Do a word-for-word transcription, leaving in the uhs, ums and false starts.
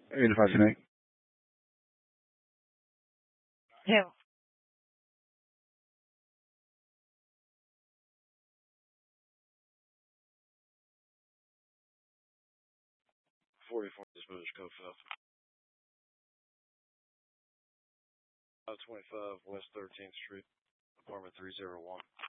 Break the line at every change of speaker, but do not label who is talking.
eighty-five Connect.
Yeah.
forty-four Dispatch Code Fifth. twenty-five West thirteenth Street, apartment three oh one.